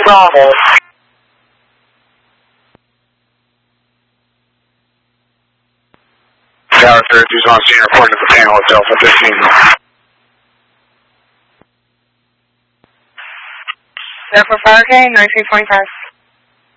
Bravo. Tower 32 is on scene reporting to the panel at Delta 15. Delta 5K, 1925.